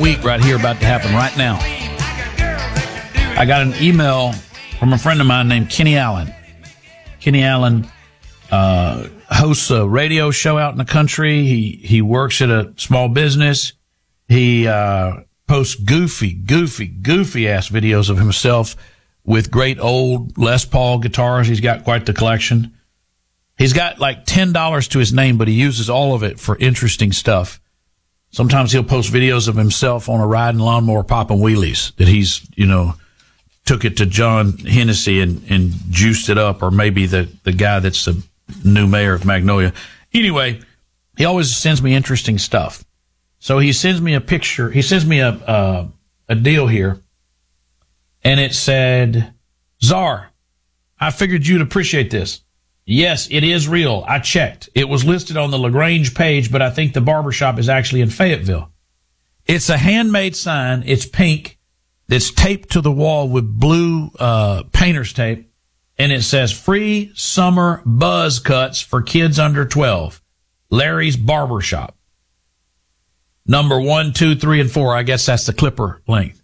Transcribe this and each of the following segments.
week right here about to happen right now. I got an email from a friend of mine named Kenny Allen. Kenny Allen hosts a radio show out in the country. He works at a small business. He posts goofy ass videos of himself with great old Les Paul guitars. He's got quite the collection. He's got like $10 to his name, but he uses all of it for interesting stuff. Sometimes he'll post videos of himself on a riding lawnmower popping wheelies that he's, took it to John Hennessy and juiced it up, or maybe the guy that's the new mayor of Magnolia. Anyway, he always sends me interesting stuff. So he sends me a picture. He sends me a deal here, and it said, Czar, I figured you'd appreciate this. Yes, it is real. I checked. It was listed on the LaGrange page, but I think the barbershop is actually in Fayetteville. It's a handmade sign. It's pink. It's taped to the wall with blue painter's tape, and it says free summer buzz cuts for kids under 12. Larry's Barbershop. Number 1, 2, 3, and 4. I guess that's the clipper length.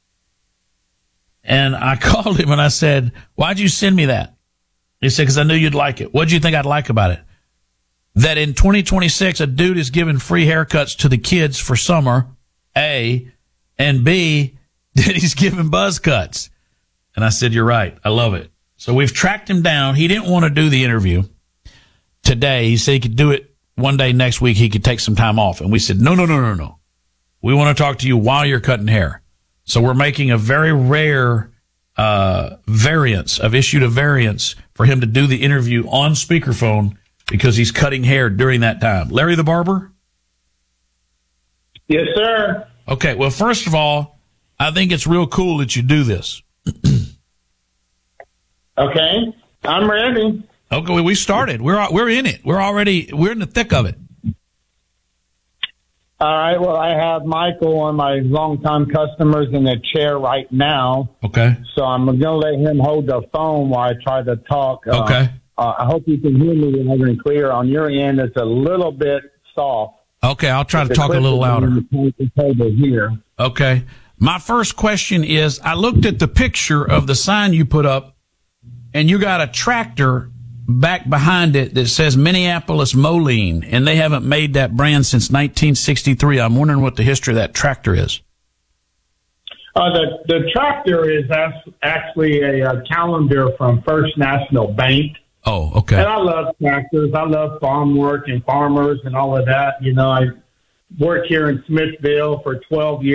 And I called him and I said, why'd you send me that? He said, because I knew you'd like it. What do you think I'd like about it? That in 2026, a dude is giving free haircuts to the kids for summer, A, and B, that he's giving buzz cuts. And I said, you're right. I love it. So we've tracked him down. He didn't want to do the interview today. He said he could do it one day next week. He could take some time off. And we said, no. We want to talk to you while you're cutting hair. So we're making a very rare variance. I've issued a variance for him to do the interview on speakerphone because he's cutting hair during that time. Larry the Barber? Yes, sir. Okay. Well, first of all, I think it's real cool that you do this. Okay, I'm ready. Okay, we started. We're in it. We're in the thick of it. All right. Well, I have Michael, one of my longtime customers, in the chair right now. Okay. So I'm going to let him hold the phone while I try to talk. Okay. I hope you can hear me loud and clear. On your end, it's a little bit soft. Okay, I'll try to talk a little louder. Here. Okay. My first question is, I looked at the picture of the sign you put up, and you got a tractor back behind it that says Minneapolis Moline, and they haven't made that brand since 1963. I'm wondering what the history of that tractor is. The tractor is actually a calendar from First National Bank. Oh, okay. And I love tractors. I love farm work and farmers and all of that. I worked here in Smithville for 12 years.